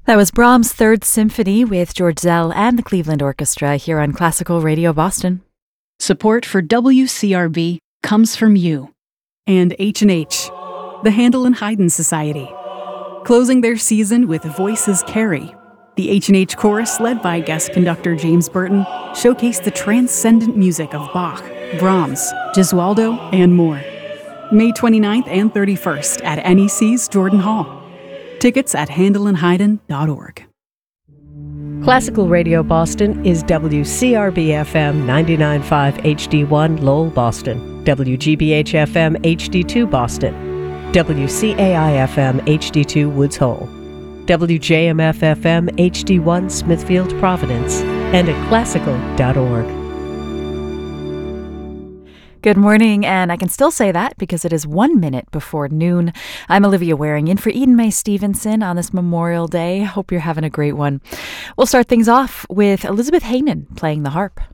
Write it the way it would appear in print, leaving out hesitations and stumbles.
That was Brahms' Third Symphony with George Zell and the Cleveland Orchestra here on Classical Radio Boston. Support for WCRB comes from you. And H&H, the Handel and Haydn Society. Closing their season with Voices Carry. The H&H Chorus, led by guest conductor James Burton, showcased the transcendent music of Bach, Brahms, Gesualdo, and more. May 29th and 31st at NEC's Jordan Hall. Tickets at handelandhaydn.org. Classical Radio Boston is WCRB-FM 99.5 HD1 Lowell, Boston, WGBH-FM HD2 Boston, WCAI-FM HD2 Woods Hole, WJMF-FM HD1 Smithfield, Providence, and at classical.org. Good morning, and I can still say that because it is 1 minute before noon. I'm Olivia Waring in for Eden May Stevenson on this Memorial Day. Hope you're having a great one. We'll start things off with Elizabeth Heyman playing the harp.